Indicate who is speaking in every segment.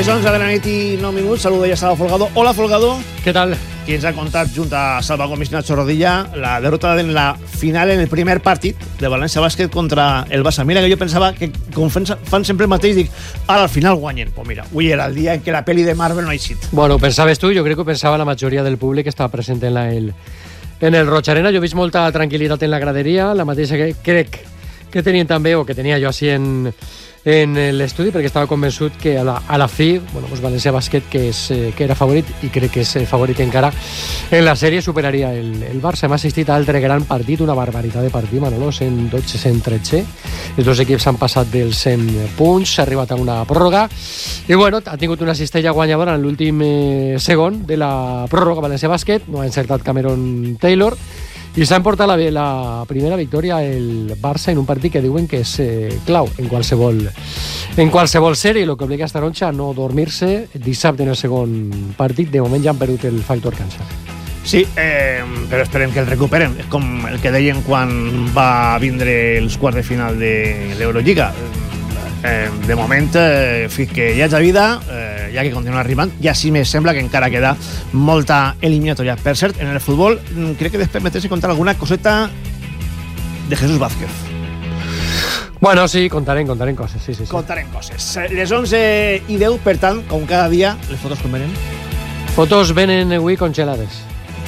Speaker 1: Les 11 de la nit i 9 minuts, saludo ja Salva Folgado. Hola, Folgado.
Speaker 2: Què tal?
Speaker 1: Qui ens ha contat, junt a Salva Gomis i Nacho Rodilla, la derrota en la final en el primer partit de València Bàsquet contra el Barça. Mira que jo pensava que, com fan sempre el mateix, dic, ara al final guanyen. Pues mira, avui era el dia en què la pel·li de Marvel no ha eixit.
Speaker 2: Bueno, ho pensaves tu, jo crec que ho pensava la majoria del públic que estava present en el Roig Arena. Jo he vist molta tranquil·litat en la graderia, la mateixa que crec que tenien també, o que tenia jo així en l'estudi, perquè estava convençut que a la fi, bueno, pues València Bàsquet, que era favorit, i crec que és favorit encara en la sèrie, superaria el Barça. Hem assistit a altre gran partit, una barbaritat de partit, Manolo, 112-113. Els dos equips han passat dels 100 punts, s'ha arribat a una pròrroga, i bueno, ha tingut una cistella guanyadora en l'últim segon de la pròrroga València Bàsquet, no ha encertat Cameron Taylor, i s'ha emportat la primera victòria el Barça en un partit que diuen que és clau en qualsevol sèrie, el que obliga a Staroncha a no dormir-se dissabte en el segon partit. De moment ja han perdut el factor cansa.
Speaker 1: Sí, però esperem que el recuperen. És com el que deien quan va vindre els quarts de final de l'Eurolliga. De moment, fins que hi hagi vida, hi ha que continuar arribant, i així me sembla que encara queda molta eliminatòria. Per cert, en el futbol, crec que després m'he contar alguna coseta de Jesús Vázquez.
Speaker 2: Bueno, sí, contarem coses. Sí.
Speaker 1: Contarem coses. Les 11 i 10, per tant, com cada dia, les fotos com venen?
Speaker 2: Fotos venen avui congelades.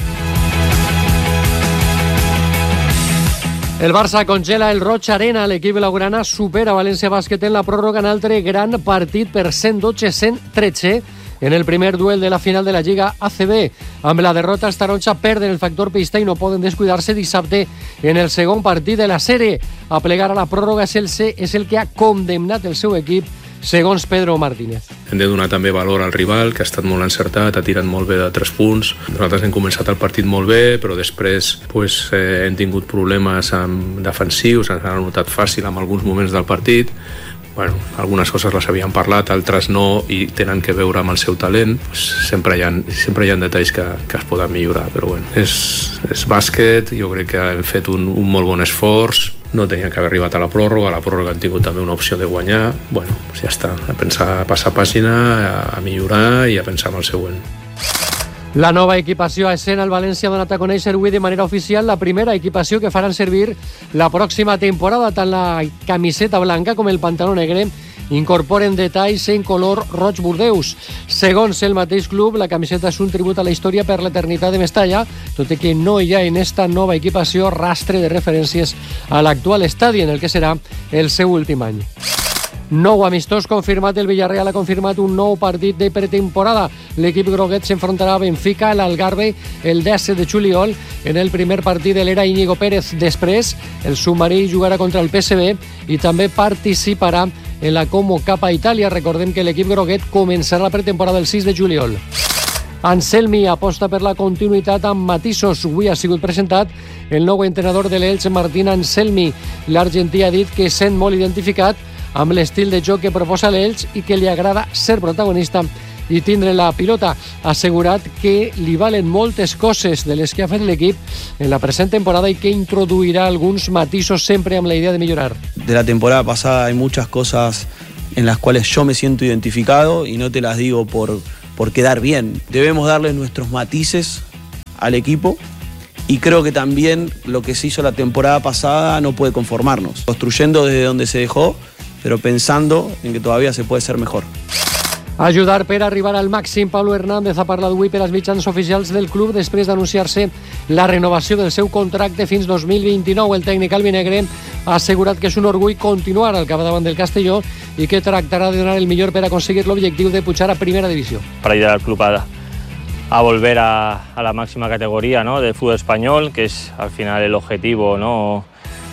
Speaker 2: El Barça congela el Roig Arena. L'equip blaugrana supera València Bàsquet en la pròrroga en altre gran partit per 112-113 en el primer duel de la final de la Lliga ACB. Amb la derrota, els taronja perden el factor pista i no poden descuidar-se dissabte en el segon partit de la sèrie. A plegar a la pròrroga és el que ha condemnat el seu equip, segons Pedro Martínez.
Speaker 3: Hem de donar també valor al rival, que ha estat molt encertat, ha tirat molt bé de 3 punts. Nosaltres hem començat el partit molt bé, però després hem tingut problemes defensius, ens han notat fàcil en alguns moments del partit. Bueno, algunes coses les havíem parlat, altres no, i tenen que veure amb el seu talent. Sempre hi ha detalls que es poden millorar, però bueno, és bàsquet. Jo crec que hem fet un molt bon esforç. No tenien que haver arribat a la pròrroga han tingut també una opció de guanyar. Bueno, ja està, a passar pàgina, a millorar i a pensar en el següent.
Speaker 2: La nova equipació a escena, el València ha donat a conèixer avui de manera oficial la primera equipació que faran servir la pròxima temporada. Tant la camiseta blanca com el pantaló negre incorporen detalls en color roig bordeus. Segons el mateix club, la camiseta és un tribut a la història per l'eternitat de Mestalla, tot i que no hi ha en esta nova equipació rastre de referències a l'actual estadi, en el que serà el seu últim any. Nou amistós confirmat. El Villarreal ha confirmat un nou partit de pretemporada. L'equip groguet s'enfrontarà a Benfica a l'Algarve el 10 de juliol en el primer partit de l'era Íñigo Pérez. Després, el submarí jugarà contra el PSV i també participarà en la Como Cup a Itàlia. Recordem que l'equip groguet començarà la pretemporada el 6 de juliol. Anselmi aposta per la continuïtat amb matisos. Avui ha sigut presentat el nou entrenador de l'Elx, Martín Anselmi. L'argentí ha dit que sent molt identificat amb l'estil de joc que proposa l'Elx i que li agrada ser protagonista i tindre la pilota. Ha assegurat que li valen moltes coses de les que ha fet l'equip en la present temporada i que introduirà alguns matisos sempre amb la idea de millorar.
Speaker 4: De la temporada pasada hay muchas cosas en las cuales yo me siento identificado y no te las digo por quedar bien. Debemos darle nuestros matices al equipo y creo que también lo que se hizo la temporada pasada no puede conformarnos. Construyendo desde donde se dejó, pero pensando en que todavía se puede ser mejor.
Speaker 2: Ajudar per arribar al màxim. Pablo Hernández ha parlat avui per als mitjans oficials del club després d'anunciar-se la renovació del seu contracte fins 2029. El tècnic albinegre ha assegurat que és un orgull continuar al capdavant del Castelló i que tractarà de donar el millor per aconseguir l'objectiu de pujar a primera divisió.
Speaker 5: Para ayudar al club a volver a la máxima categoría, ¿no?, del fútbol español, que es al final el objetivo, ¿no?,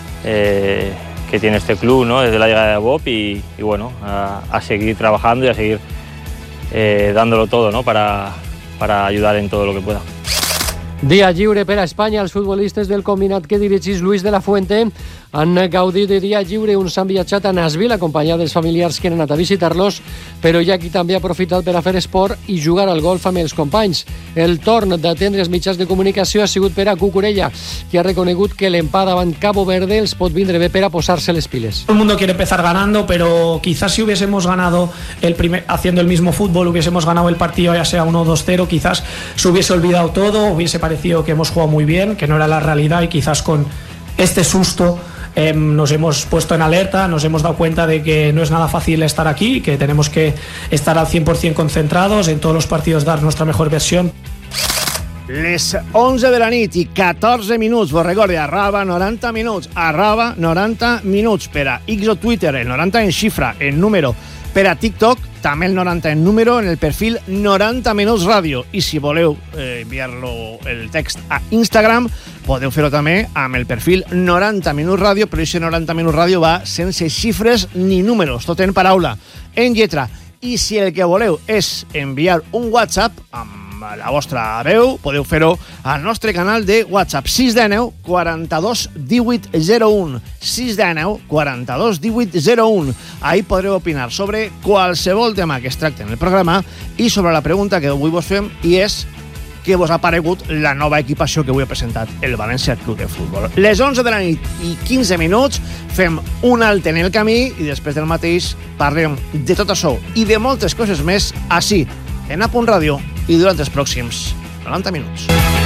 Speaker 5: que tiene este club, ¿no?, desde la llegada de Bob y bueno, a seguir trabajando y a seguir dándolo todo, ¿no?, para ayudar en todo lo que pueda.
Speaker 2: Dia lliure per a Espanya. Els futbolistes del combinat que dirigís Luis de la Fuente han gaudit de dia lliure. Uns han viatjat a Nashville acompanyats dels familiars que han anat a visitar-los, però hi ha qui també ha aprofitat per a fer esport i jugar al golf amb els companys. El torn d'atendre els mitjans de comunicació ha sigut per a Cucurella, que ha reconegut que l'empat davant Cabo Verde els pot vindre bé per a posar-se les piles.
Speaker 6: Todo el mundo quiere empezar ganando, pero quizás si hubiésemos ganado haciendo el mismo fútbol, hubiésemos ganado el partido ya sea 1-2-0, quizás se hubiese olvidado todo, hubiese parecido que hemos jugado muy bien, que no era la realidad, y quizás con este susto nos hemos puesto en alerta, nos hemos dado cuenta de que no es nada fácil estar aquí, que tenemos que estar al 100% concentrados, en todos los partidos dar nuestra mejor versión.
Speaker 1: Les 11 de la nit i 14 minuts, vos recordo, arroba 90 minuts, arroba 90 minuts per a X o Twitter, el 90 en xifra, en número, per a TikTok, també el 90 en número, en el perfil 90 minuts ràdio. I si voleu enviar-lo el text a Instagram, podeu fer-ho també amb el perfil 90 minuts ràdio, però aquest 90 minuts ràdio va sense xifres ni números, tot en paraula, en lletra. I si el que voleu és enviar un WhatsApp amb la vostra veu, podeu fer-ho al nostre canal de WhatsApp 619 42 18 01 619 42 18 01. Ahí podreu opinar sobre qualsevol tema que es tracti en el programa i sobre la pregunta que avui vos fem, i és què vos ha paregut la nova equipació que avui ha presentat el València Club de Futbol. Les 11 de la nit i 15 minuts fem un alt en el camí i després del mateix parlem de tot això i de moltes coses més així, en A Punt Ràdio, i durant els pròxims 90 minuts.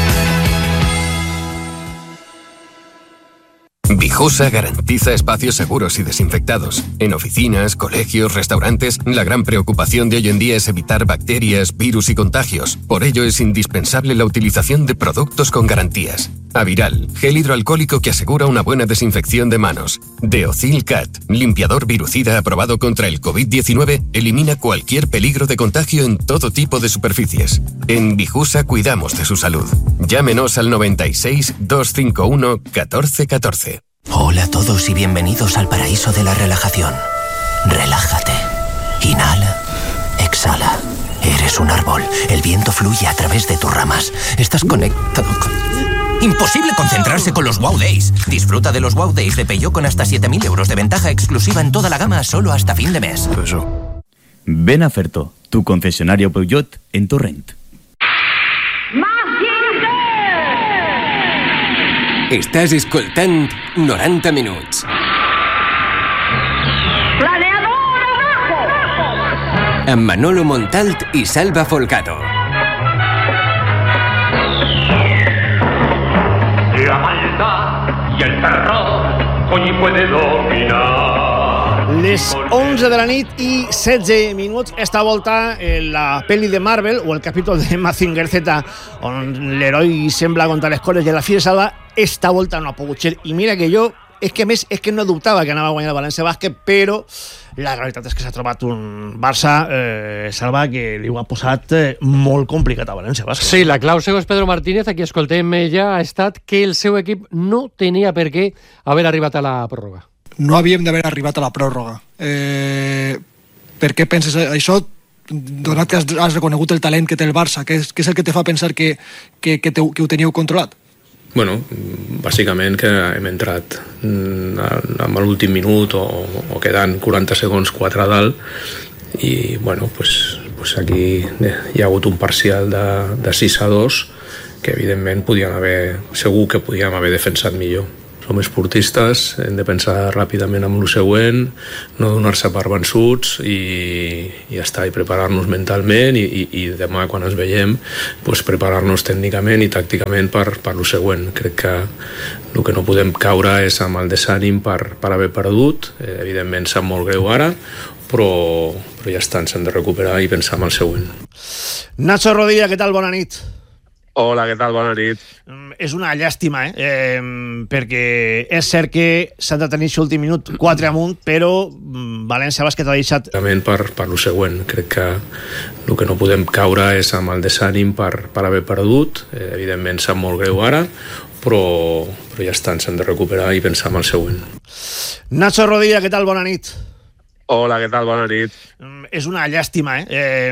Speaker 7: Vijosa garantiza espacios seguros y desinfectados. En oficinas, colegios, restaurantes, la gran preocupación de hoy en día es evitar bacterias, virus y contagios. Por ello es indispensable la utilización de productos con garantías. Aviral, gel hidroalcohólico que asegura una buena desinfección de manos. Deocil Cat, limpiador virucida aprobado contra el COVID-19, elimina cualquier peligro de contagio en todo tipo de superficies. En Vijusa cuidamos de su salud. Llámenos al 96 251 1414.
Speaker 8: Hola a todos y bienvenidos al paraíso de la relajación. Relájate. Inhala. Exhala. Eres un árbol. El viento fluye a través de tus ramas. Estás conectado con... Imposible concentrarse con los Wow Days. Disfruta de los Wow Days de Peugeot con hasta 7.000 euros de ventaja exclusiva en toda la gama solo hasta fin de mes.
Speaker 9: Ven a Ferto, tu concesionario Peugeot en Torrent.
Speaker 10: Estàs escoltant 90 minuts.
Speaker 11: ¡Planeador abajo!
Speaker 10: Amb Manolo Montalt i Salva Folgado.
Speaker 11: La maldad y el terror hoy puede dominar.
Speaker 1: Les 11 de la nit i 16 minuts. Esta volta la pel·li de Marvel o el capítol de Mazinger Z on l'heroi sembla contra les coles de la fi de Salva, esta volta no ha pogut ser. I mira que jo és que no dubtava que anava a guanyar el València Bàsquet, però la realitat és que s'ha trobat un Barça, Salva, que li ho ha posat molt complicat a València Bàsquet.
Speaker 2: Sí, la clau, segons Pedro Martínez, aquí escoltem ja, ha estat que el seu equip no tenia per què haver arribat a la pròrroga.
Speaker 12: No havíem d'haver arribat a la pròrroga. Per què penses això? Donat que has reconegut el talent que té el Barça, què és el que te fa pensar que ho teníeu controlat?
Speaker 3: Bueno, bàsicament que hem entrat amb l'últim minut o quedant 40 segons 4 a dalt i bueno, pues aquí hi ha hagut un parcial de 6-2 que evidentment segur que podíem haver defensat millor. Som esportistes, hem de pensar ràpidament en el següent, no donar-se per vençuts i ja està, i preparar-nos mentalment i demà quan ens veiem pues, preparar-nos tècnicament i tàcticament per el següent. Crec que el que no podem caure és amb el desànim per haver perdut, evidentment sap molt greu ara, però ja està, ens hem de recuperar i pensar en el següent.
Speaker 1: Nacho Rodilla, què tal? Bona nit.
Speaker 13: Hola, què tal? Bona nit.
Speaker 1: És una llàstima, perquè és cert que s'ha de tenir l'últim minut 4 amunt, però València Bàsquet ha deixat...
Speaker 3: Per el següent. Crec que el que no podem caure és amb el desànim per haver perdut, evidentment sap molt greu ara, però ja està, ens hem de recuperar i pensar en el següent.
Speaker 1: Nacho Rodilla, què tal? Bona nit.
Speaker 13: Hola, què tal? Bona nit.
Speaker 1: És una llàstima,